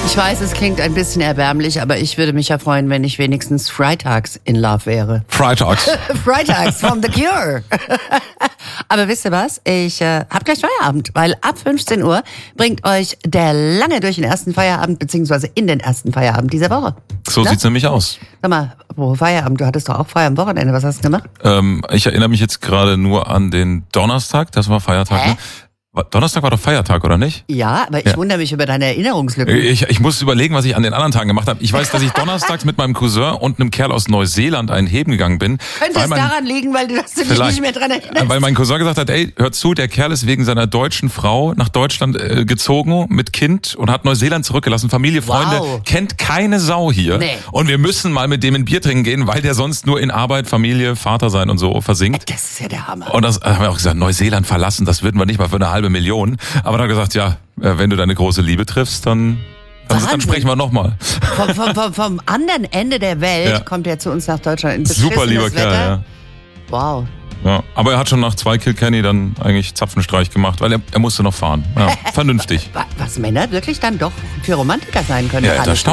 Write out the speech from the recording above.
Ich weiß, es klingt ein bisschen erbärmlich, aber ich würde mich ja freuen, wenn ich wenigstens freitags in Love wäre. Freitags. Freitags from The Cure. Aber wisst ihr was? Ich hab gleich Feierabend, weil ab 15 Uhr bringt euch der Lange durch den ersten Feierabend, beziehungsweise in den ersten Feierabend dieser Woche. So sieht's nämlich aus. Sag mal, wo Feierabend? Du hattest doch auch frei am Wochenende. Was hast du gemacht? Ich erinnere mich jetzt gerade nur an den Donnerstag, das war Feiertag, ne? Donnerstag war doch Feiertag, oder nicht? Ja, aber ich wundere mich über deine Erinnerungslücke. Ich muss überlegen, was ich an den anderen Tagen gemacht habe. Ich weiß, dass ich donnerstags mit meinem Cousin und einem Kerl aus Neuseeland einen Heben gegangen bin. Könnte es daran liegen, weil du dich nicht mehr dran erinnerst? Weil mein Cousin gesagt hat, ey, hör zu, der Kerl ist wegen seiner deutschen Frau nach Deutschland gezogen mit Kind und hat Neuseeland zurückgelassen. Familie, Freunde, kennt keine Sau hier. Nee. Und wir müssen mal mit dem ein Bier trinken gehen, weil der sonst nur in Arbeit, Familie, Vater sein und so versinkt. Das ist ja der Hammer. Und das haben wir auch gesagt, Neuseeland verlassen, das würden wir nicht mal für 1 Million. Aber dann gesagt, ja, wenn du deine große Liebe triffst, dann sprechen wir nochmal. Vom anderen Ende der Welt kommt er zu uns nach Deutschland in super lieber Kerl, ja. Wow. Ja, aber er hat schon nach 2 Kilkenny dann eigentlich Zapfenstreich gemacht, weil er musste noch fahren. Ja, vernünftig. Was Männer wirklich dann doch für Romantiker sein können. Ja, das